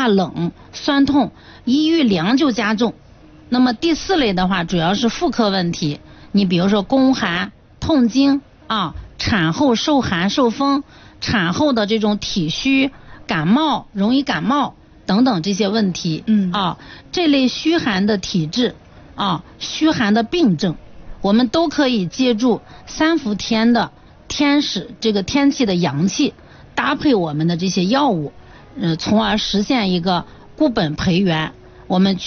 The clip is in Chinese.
怕冷、酸痛，一遇凉就加重。那么第4类的话，主要是妇科问题，你比如说宫寒、痛经啊，产后受寒受风，产后的这种体虚、感冒、容易感冒等等这些问题。这类虚寒的体质啊，虚寒的病症，我们都可以借助3伏天的天时这个天气的阳气，搭配我们的这些药物，从而实现一个固本培元。我们